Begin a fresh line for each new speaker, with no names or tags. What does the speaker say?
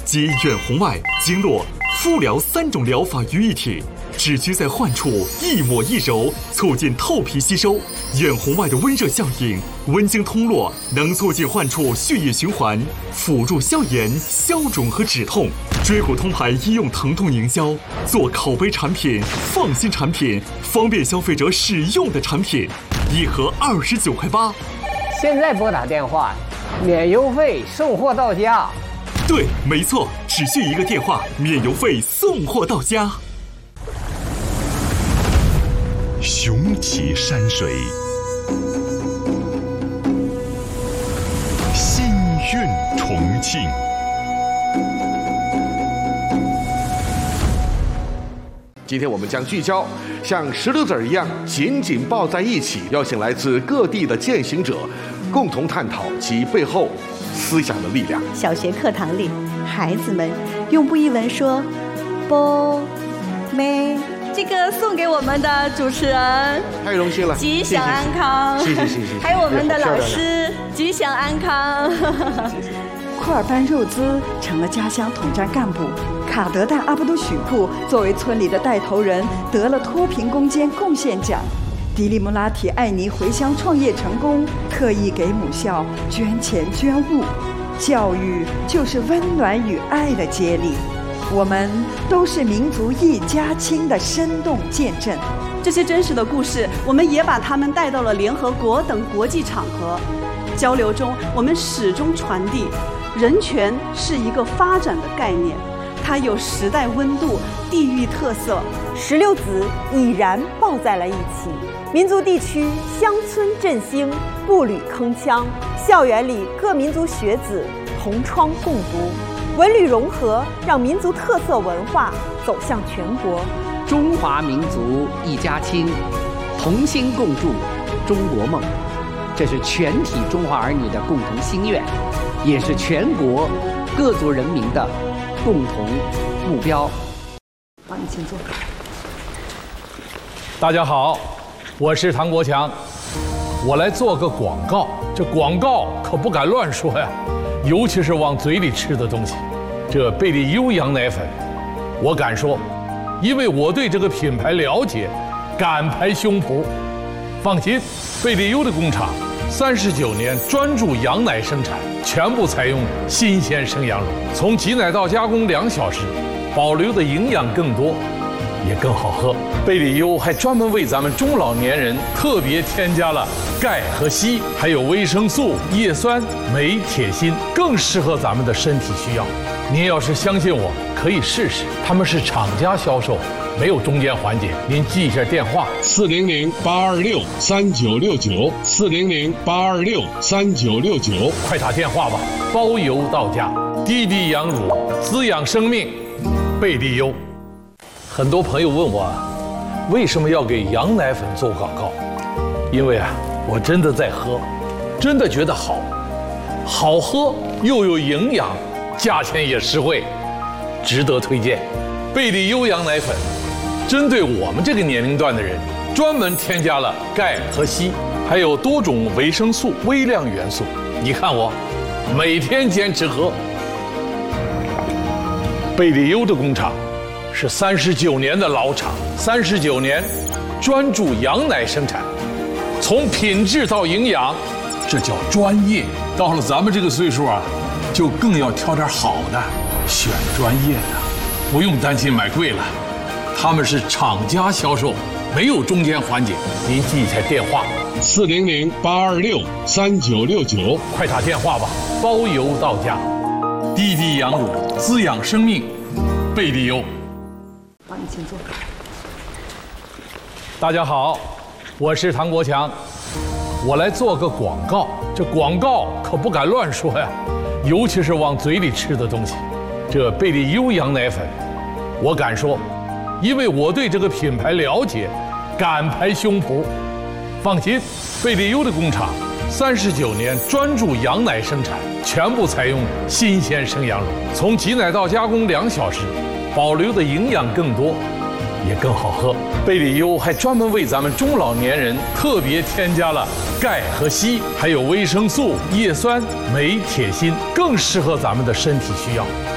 集远红外、经络、敷疗3种疗法于一体，只需在患处一抹一揉，促进透皮吸收。远红外的温热效应，温经通络，能促进患处血液循环，辅助消炎、消肿和止痛。椎骨通牌医用疼痛营销，做口碑产品、放心产品、方便消费者使用的产品，一盒29.8块。
现在拨打电话，免邮费，送货到家。
对，没错，只需一个电话，免邮费，送货到家。
雄奇山水，心韵重庆。
今天我们将聚焦像石榴籽一样紧紧抱在一起，邀请来自各地的践行者，共同探讨其背后思想的力量。
小学课堂里，孩子们用布依文说“波妹”，这个送给我们的主持人，
太荣幸了，
吉祥安康。
谢谢。
还有我们的老师，吉祥安康。
库尔班肉孜成了家乡统战干部。卡德旦阿布都许库作为村里的带头人，得了脱贫攻坚贡献奖。迪利穆拉提艾尼回乡创业成功，特意给母校捐钱捐物。教育就是温暖与爱的接力，我们都是民族一家亲的生动见证。
这些真实的故事，我们也把它们带到了联合国等国际场合。交流中，我们始终传递，人权是一个发展的概念。它有时代温度、地域特色，
石榴籽已然抱在了一起。民族地区乡村振兴，步履铿锵，校园里各民族学子同窗共读，文旅融合，让民族特色文化走向全国。
中华民族一家亲，同心共筑中国梦，这是全体中华儿女的共同心愿，也是全国各族人民的共同目标。
好，你请坐。
大家好，我是唐国强，我来做个广告。这广告可不敢乱说呀，尤其是往嘴里吃的东西。这贝利优羊奶粉，我敢说，因为我对这个品牌了解，敢拍胸脯。放心，贝利优的工厂39年专注羊奶生产，全部采用新鲜生羊乳，从挤奶到加工2小时，保留的营养更多，也更好喝。贝利优还专门为咱们中老年人特别添加了钙和硒，还有维生素、叶酸、镁、铁、锌，更适合咱们的身体需要。您要是相信我，可以试试。他们是厂家销售，没有中间环节。您记一下电话：400-826-3969，400-826-3969，快打电话吧，包邮到家。滴滴羊乳，滋养生命，贝利优。很多朋友问我，为什么要给羊奶粉做广告？因为我真的在喝，真的觉得好喝又有营养，价钱也实惠，值得推荐。贝利优羊奶粉针对我们这个年龄段的人，专门添加了钙和硒，还有多种维生素、微量元素。你看我每天坚持喝。贝利优的工厂是39年的老厂，39年专注羊奶生产，从品质到营养，这叫专业。到了咱们这个岁数就更要挑点好的，选专业的，不用担心买贵了。他们是厂家销售，没有中间环节。您记一下电话：400-826-3969，快打电话吧，包邮到家。滴滴羊乳，滋养生命，贝利优。
好，你请坐。
大家好，我是唐国强，我来做个广告。这广告可不敢乱说呀，尤其是往嘴里吃的东西。这贝利优羊奶粉，我敢说，因为我对这个品牌了解，敢拍胸脯。放心，贝利优的工厂39年专注羊奶生产，全部采用新鲜生羊乳，从挤奶到加工2小时，保留的营养更多，也更好喝。贝利优还专门为咱们中老年人特别添加了钙和硒，还有维生素、叶酸、镁、铁、锌，更适合咱们的身体需要。